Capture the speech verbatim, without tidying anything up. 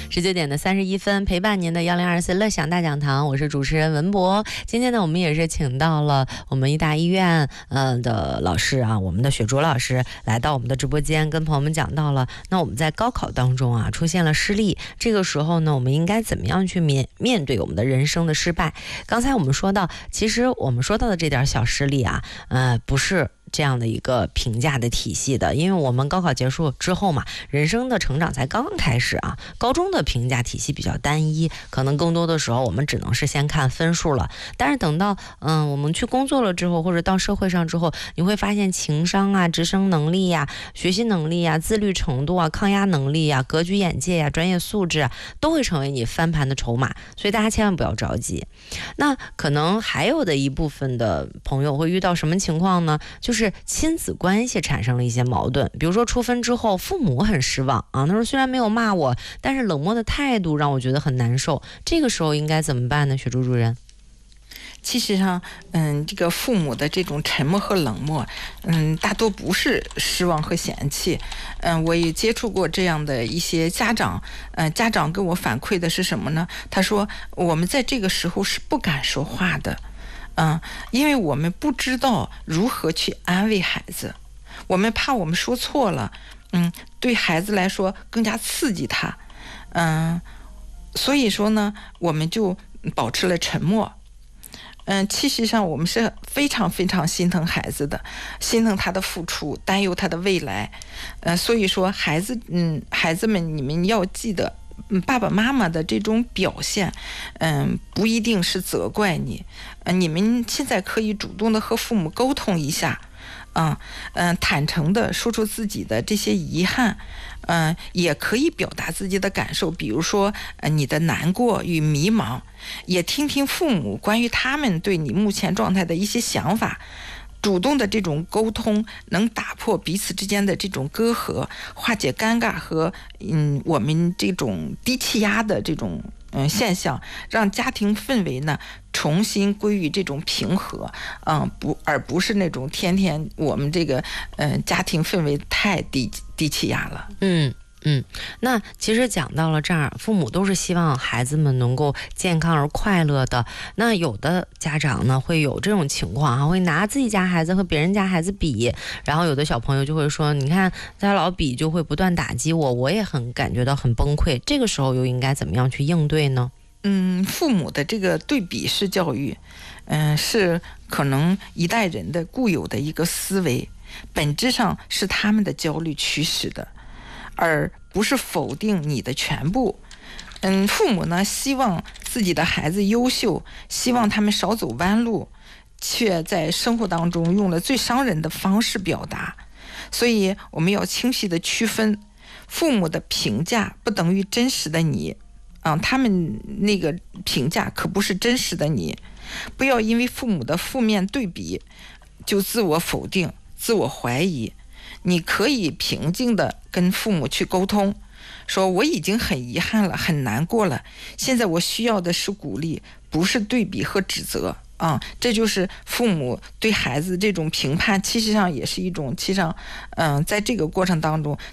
十九点的三十一分，陪伴您的幺零二四乐享大讲堂，我是主持人文博。今天呢，我们也是请到了我们医大医院呃的老师啊，我们的雪竹老师来到我们的直播间，跟朋友们讲到了，那我们在高考当中啊出现了失利，这个时候呢，我们应该怎么样去面面对我们的人生的失败？刚才我们说到，其实我们说到的这点小失利啊，呃，不是这样的一个评价的体系的，因为我们高考结束之后嘛，人生的成长才刚刚开始啊。高中的评价体系比较单一，可能更多的时候我们只能是先看分数了。但是等到嗯我们去工作了之后，或者到社会上之后，你会发现情商啊、直升能力呀、学习能力呀、自律程度啊、抗压能力呀、格局眼界呀、专业素质啊，都会成为你翻盘的筹码。所以大家千万不要着急。那可能还有的一部分的朋友会遇到什么情况呢？就是是亲子关系产生了一些矛盾，比如说出分之后，父母很失望啊，他说虽然没有骂我，但是冷漠的态度让我觉得很难受。这个时候应该怎么办呢？雪竹主任。 其实上，嗯，这个父母的这种沉默和冷漠，嗯，大多不是失望和嫌弃。嗯，我也接触过这样的一些家长，嗯，家长跟我反馈的是什么呢？他说我们在这个时候是不敢说话的。嗯，因为我们不知道如何去安慰孩子，我们怕我们说错了，嗯，对孩子来说更加刺激他，嗯，所以说呢，我们就保持了沉默。嗯，其实上我们是非常非常心疼孩子的，心疼他的付出，担忧他的未来，呃，所以说孩子，嗯，孩子们，你们要记得。爸爸妈妈的这种表现，嗯，不一定是责怪你，呃，你们现在可以主动的和父母沟通一下，啊，嗯，坦诚的说出自己的这些遗憾，嗯，也可以表达自己的感受，比如说，呃，你的难过与迷茫，也听听父母关于他们对你目前状态的一些想法。主动的这种沟通能打破彼此之间的这种隔阂，化解尴尬和嗯我们这种低气压的这种嗯现象，让家庭氛围呢重新归于这种平和，嗯不而不是那种天天我们这个嗯、呃、家庭氛围太低低气压了。 嗯。嗯，那其实讲到了这儿，父母都是希望孩子们能够健康而快乐的。那有的家长呢会有这种情况啊，会拿自己家孩子和别人家孩子比，然后有的小朋友就会说，你看他老比就会不断打击我，我也很感觉到很崩溃。这个时候又应该怎么样去应对呢？ 嗯，父母的这个对比式教育，嗯、呃，是可能一代人的固有的一个思维，本质上是他们的焦虑驱使的。而不是否定你的全部。嗯，父母呢希望自己的孩子优秀，希望他们少走弯路，却在生活当中用了最伤人的方式表达。所以我们要清晰的区分，父母的评价不等于真实的你，啊，他们那个评价可不是真实的你。不要因为父母的负面对比就自我否定、自我怀疑。你可以平静地跟父母去沟通，说我已经很遗憾了，很难过了，现在我需要的是鼓励，不是对比和指责啊。这就是父母对孩子这种评判，其实上也是一种，其实上，嗯，在这个过程当中